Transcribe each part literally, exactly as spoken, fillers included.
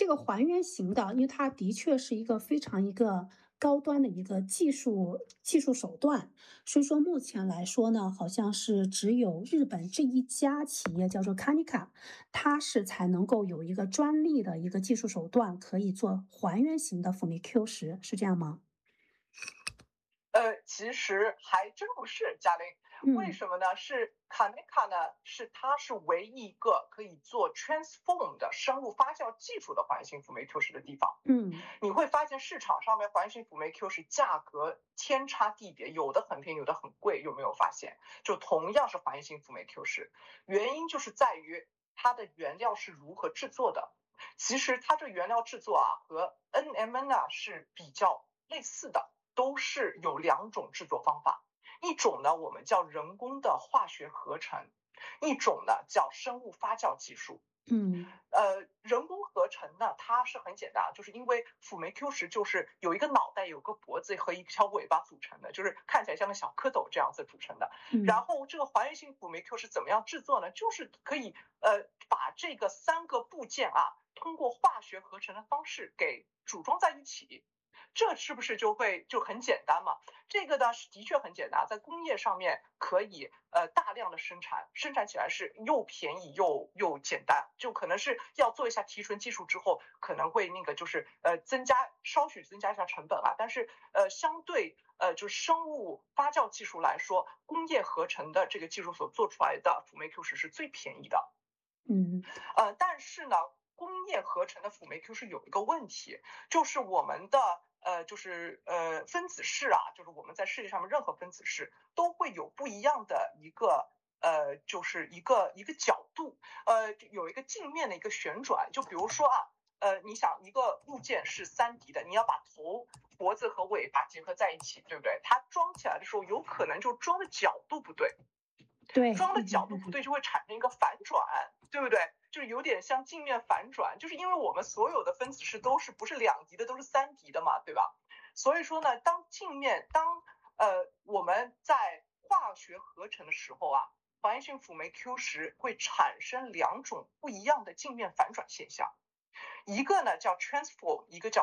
个还原型的，因为它的确是一个非常一个高端的一个技术技术手段，所以说目前来说呢，好像是只有日本这一家企业叫做 Kanika，它是才能够有一个专利的一个技术手段，可以做还原型的辅酶 Q 十，是这样吗？ 呃，其实还真不是，嘉玲。为嗯什么呢？是 Kaneka 呢，是它是唯一一个可以做 transform 的生物发酵技术的还原性辅酶 Q 十的地方。 嗯你会发现市场上面还原性辅酶 Q 十价格天差地别，有的很便宜，有的很贵，有没有发现？就同样是还原性辅酶 Q 十，原因就是在于它的原料是如何制作的。其实它这原料制作啊和 N M N 啊是比较类似的，都是有两种制作方法，一种呢我们叫人工的化学合成，一种呢叫生物发酵技术。 嗯呃，人工合成呢，它是很简单，就是因为辅酶 Q 十就是有一个脑袋、有个脖子和一条尾巴组成的，就是看起来像个小蝌蚪这样子组成的。然嗯后这个还原性辅酶 Q 十怎么样制作呢？就是可以呃把这个三个部件啊，通过化学合成的方式给组装在一起。这是不是就会就很简单嘛？这个呢是的确很简单，在工业上面可以呃大量的生产，生产起来是又便宜又又简单，就可能是要做一下提纯技术之后，可能会那个就是呃增加稍许增加一下成本啊，但是呃相对呃就是生物发酵技术来说，工业合成的这个技术所做出来的辅酶 Q 十是最便宜的。 嗯呃，但是呢，工业合成的辅酶 Q 是有一个问题，就是我们的呃，就是呃分子式啊，就是我们在世界上面任何分子式都会有不一样的一个呃，就是一个一个角度，呃，有一个镜面的一个旋转。就比如说啊，呃，你想一个物件是三 D 的，你要把头、脖子和尾巴结合在一起，对不对？它装起来的时候，有可能就装的角度不对。 对， 装的角度不对，就会产生一个反转，对不对？就是有点像镜面反转，就是因为我们所有的分子式都是不是两极的，都是三极的嘛，对吧？所以说呢，当镜面当呃我们在化学合成的时候啊，还原性辅酶 Q 十会产生两种不一样的镜面反转现象，一个呢叫 transform， 一个叫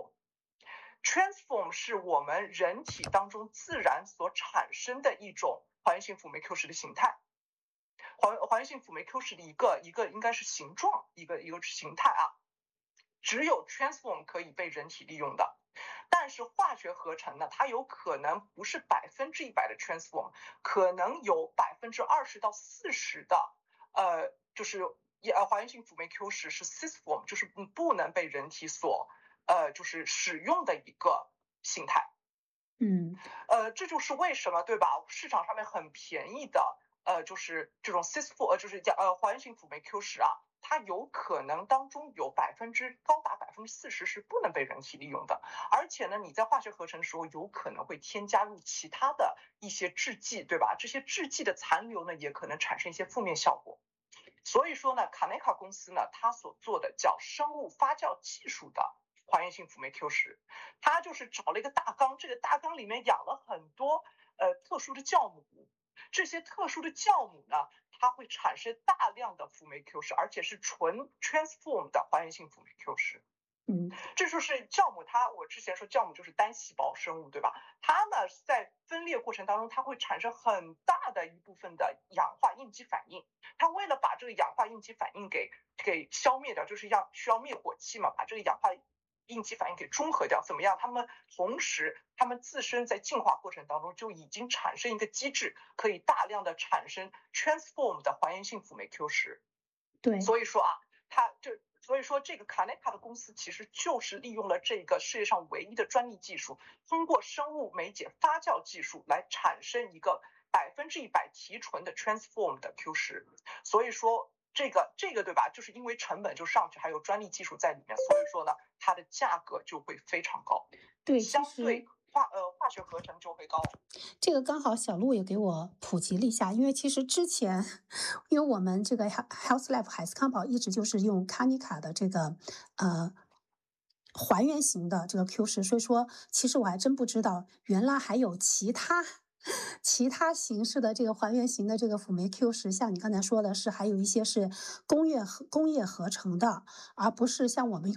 cisform。transform 是我们人体当中自然所产生的一种还原性辅酶 Q 十的形态，还还原性辅酶 Q 十的一个一个应该是形状，一个一个形态啊，只有 transform 可以被人体利用的。但是化学合成呢，它有可能不是百分之一百的 transform， 可能有百分之二十到四十的呃，就是呃还原性辅酶 Q 十是 cisform， 就是不能被人体所呃就是使用的一个形态。 嗯呃，这就是为什么对吧？市场上面很便宜的，呃，就是这种 cisfor， 呃，就是叫呃还原性辅酶 Q 十啊，它有可能当中有百分之高达百分之四十是不能被人体利用的，而且呢，你在化学合成的时候有可能会添加入其他的一些制剂，对吧？这些制剂的残留呢，也可能产生一些负面效果。所以说呢，卡内卡公司呢，它所做的叫生物发酵技术的还原性辅酶 Q 十，它就是找了一个大缸，这个大缸里面养了很多呃特殊的酵母，这些特殊的酵母呢，它会产生大量的辅酶 Q 十，而且是纯 transform 的还原性辅酶 Q 十。 嗯这就是酵母它，我之前说酵母就是单细胞生物，对吧？它呢在分裂过程当中，它会产生很大的一部分的氧化应激反应。它为了把这个氧化应激反应给给消灭掉，就是要需要灭火器嘛，把这个氧化应激反应给中和掉。怎么样？他们同时，他们自身在进化过程当中就已经产生一个机制，可以大量的产生 transform 的还原性辅酶 Q 十。 对。 所以说啊，它这所以说这个卡内卡的公司其实就是利用了这个世界上唯一的专利技术，通过生物酶解发酵技术来产生一个百分之一百提纯的 transform 的 Q 十。所以说这个这个对吧？就是因为成本就上去，还有专利技术在里面，所以说呢，它的价格就会非常高， 对，其相对实化呃化学合成就会高。 这个刚好小鹿也给我普及了一下，因为其实之前，因为我们这个 Health Lab 海斯康宝一直就是用卡尼卡的这个呃还原型的这个 Q 十，所以说其实我还真不知道原来还有其他其他形式的这个还原型的这个辅酶 Q 十，像你刚才说的是还有一些是工业合工业合成的，而不是像我们